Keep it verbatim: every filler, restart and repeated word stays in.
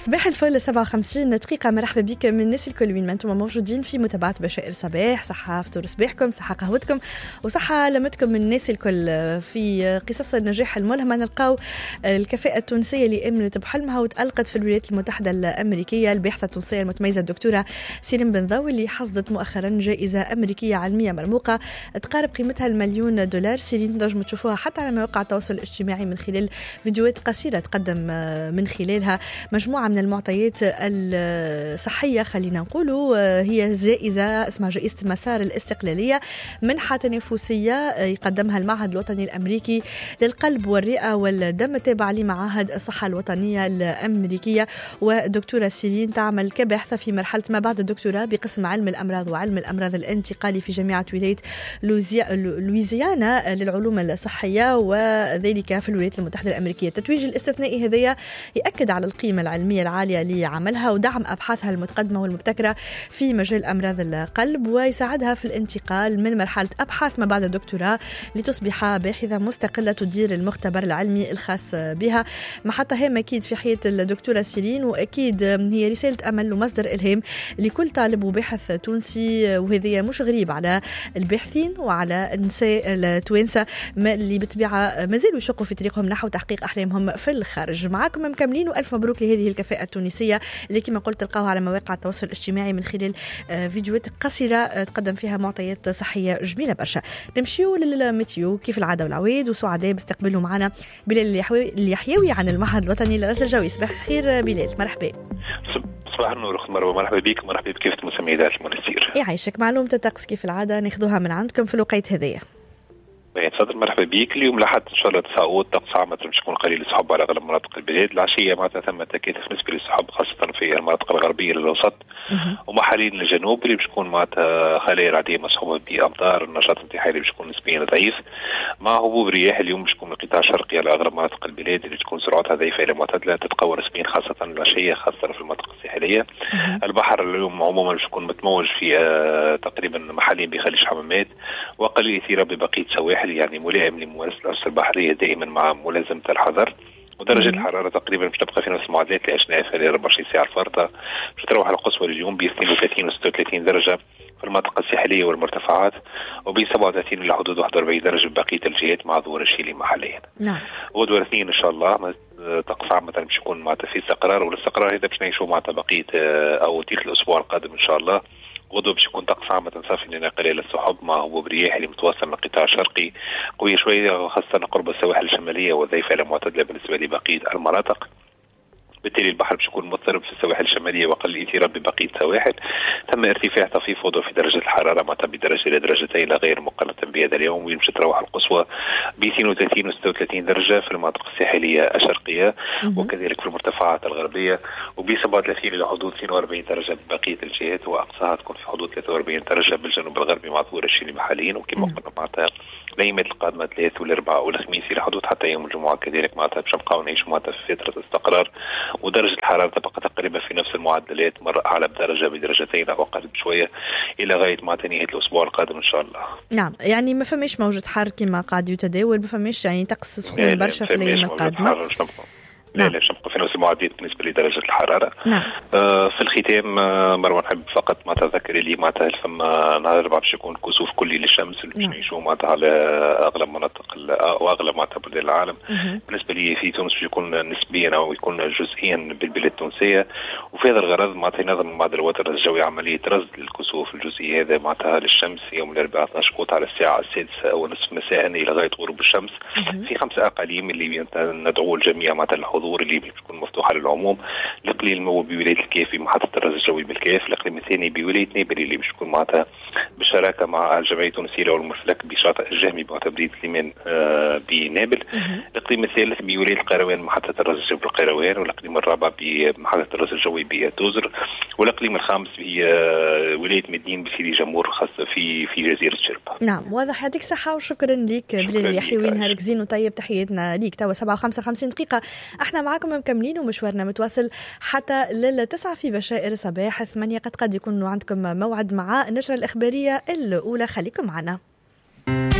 صباح الفل. سبعة وخمسين دقيقة. مرحبا بك من الناس الكل وين ما انتم موجودين في متابعة بشائر صباح. صحة فطور صباحكم، صحة قهوتكم، وصحة لمتكم من الناس الكل. في قصص النجاح الملهمة نلقاو الكفاءة التونسية اللي امنت بحلمها وتألقت في الولايات المتحدة الأمريكية. الباحثة التونسية المتميزة الدكتورة سيرين بن ضوي اللي حصدت مؤخرا جائزة أمريكية علمية مرموقة تقارب قيمتها المليون دولار. سيرين تنجموا تشوفوها حتى على مواقع التواصل الاجتماعي من خلال فيديوهات قصيرة تقدم من خلالها مجموعة من المعطيات الصحية. خلينا نقولوا هي جائزة اسمها جائزة مسار الاستقلالية، منحة تنافسية يقدمها المعهد الوطني الأمريكي للقلب والرئة والدم التابع لمعاهد الصحة الوطنية الأمريكية. والدكتورة سيرين تعمل كباحثة في مرحلة ما بعد الدكتوراه بقسم علم الأمراض وعلم الأمراض الانتقالي في جامعة ولاية لويزيانا للعلوم الصحية، وذلك في الولايات المتحدة الأمريكية. التتويج الاستثنائي هذا يأكد على القيمة العلمية العالية لعملها ودعم أبحاثها المتقدمة والمبتكرة في مجال أمراض القلب، ويساعدها في الانتقال من مرحلة أبحاث ما بعد الدكتوراه لتصبح باحثة مستقلة تدير المختبر العلمي الخاص بها. محطة هامة أكيد في حياة الدكتورة سيرين، وأكيد هي رسالة أمل ومصدر إلهام لكل طالب وباحث تونسي، وهذا مش غريب على الباحثين وعلى النساء التوانسة اللي بالطبيعة ما زالوا يشقوا في طريقهم نحو تحقيق أحلامهم في الخارج. معاكم مكملين، وألف مبروك لهذه الكفاءة التونسية اللي كما قلت تلقاوها على مواقع التواصل الاجتماعي من خلال فيديوهات قصيرة تقدم فيها معطيات صحية جميلة برشا. نمشيو للميتيو كيف العادة والعويد، وسعداء باستقباله معنا بلال اليحيوي عن المعهد الوطني للرصد الجوي. صباح الخير بلال، مرحبا. صباح النور أخت مروة، مرحبا بك. مرحبا بكيف مسميات المنسير. يعيشك. معلومة الطقس كيف العادة ناخذوها من عندكم في الوقت هذايا. تفضل. مرحبا بك. اليوم لحد ان شاء الله تساؤل طقس عامه باش يكون قليل السحب على اغلب مناطق البلاد. العشيه معناتها ثم تكيف نسبه للسحب خاصه في المناطق الغربيه للوسط ومحالين الجنوب اللي باش تكون معناتها خلال عاديه مصحوبه بامطار. النشاط الانتحاري باش يكون نسبيا ضعيف مع هبوب رياح. اليوم باش تكون القطاع الشرقي على اغلب مناطق البلاد اللي تكون سرعتها ضعيفه الى معتدله، تتقوى نسبيا خاصه العشيه خاصه في المناطق الساحليه. البحر اليوم عموما باش يكون متموج في آه تقريبا محلين بخليج حمامات وقليل اثيره ببقيه سواحل، يعني ملائم لممارسه الأسر البحريه دائما مع ملازمه الحذر. ودرجه الحراره تقريبا باش تبقى في نفس المعدلات اللي عشناها في أربعة وعشرين ساعه الفارطه. باش تروح القصوى اليوم ب اثنين وثلاثين و ستة وثلاثين درجه في المناطق الساحليه والمرتفعات، وب سبعة وثلاثين الى حدود واحد وأربعين درجه ببقيه الجهات مع ظهور الشيلي محليا. نعم. غدوه الاثنين ان شاء الله طقس عامه باش يكون معناتها في استقرار، والاستقرار هذا باش نعيشوه معناتها بقيه او تلك الاسبوع القادم ان شاء الله. غدوة باش يكون طقس عامة صافي لنا قليل السحب مع هبوب رياح اللي متواصل من القطاع الشرقي قوية شوية خاصة قرب السواحل الشمالية وضعيفة إلى معتدلة بالنسبة لبقية المناطق. بالتالي البحر باش يكون مضطرب في السواحل الشماليه وقل الاثيراب ببقيه السواحل. تم ارتفاع طفيف وضوء في درجه الحراره معناتها بدرجه الى درجتين لا غير مقارنه بهذا اليوم، وين باش تروح القصوى ب اثنين وثلاثين و ستة وثلاثين درجه في المناطق الساحليه الشرقيه وكذلك في المرتفعات الغربيه، وب سبعة وثلاثين الى حدود اثنين وأربعين درجه ببقيه الجهات، واقصاها تكون في حدود ثلاثة وأربعين درجه بالجنوب الغربي مع ظهور الشيلي محليا. وكما قلنا معناتها الايامات القادمه الثلاث والاربعاء والخميس الى حدود حتى يوم الجمعه كذلك معناتها باش نبقاو نعيشوا معناتها في فتره استقرار، ودرجه الحراره تبقى تقريبا في نفس المعدلات، مرة أعلى بدرجة بدرجتين أو أقل بشوية إلى غاية ما نهاية الأسبوع القادم إن شاء الله. نعم، يعني ما فماش موجة حر كما قاعد يتداول، ما فماش يعني طقس سخون برشا في الأيام القادمة. لا لا شنبقى في نفس المعدلات بالنسبة لدرجة الحرارة. نعم. آه في الختام آه مروة نحب فقط ما تذكر لي معناتها فما نهار الأربعاء باش يكون كسوف كلي للشمس اللي باش نعيشوه معناتها على أغلب مناطق وأغلب معناتها بلدان العالم. مه. بالنسبة لي في تونس باش يكون نسبيا أو يكون جزئيا بالبلاد التونسية، وفي هذا الغرض معناتها ينظم معدل الوتر الجوي عملية رصد الكسوف الجزئي هذا معناتها للشمس يوم الأربعاء اثني عشر قوط على الساعة السادسة أو نصف مساء إلى غاية غروب الشمس. مه. في خمسة أقاليم اللي ندعو الجميع معناتها الحضور اللي بتكون مفتوحه للعموم. الاقليم الاول بولايه الكاف في محطه الرصد الجوي بالكاف، الاقليم الثاني بولايه نابل اللي باش تكون معناتها بالشراكه مع الجمعيه التونسيه والمفلك بشاطئ الجهمي بتبريد سليمان آه بنابل. الاقليم الثالث بولايه القيروان محطه الرصد الجوي بالقيروان، والاقليم الرابع بمحطه الرصد الجوي بتوزر، والاقليم الخامس هي ولايه مدين بسيدي جمهور خاصه في في جزيره شربه. نعم واضح. يعطيك الصحه وشكرا لك بلال اليحيوي. نهارك زين وطيب. تحياتنا ليك. توا سبعة وخمسة وخمسين دقيقه احنا معاكم مكملين ومشوارنا متواصل حتى للتسعة في بشائر صباح. ثمانية قد قد يكون عندكم موعد مع النشرة الإخبارية الأولى. خليكم معنا.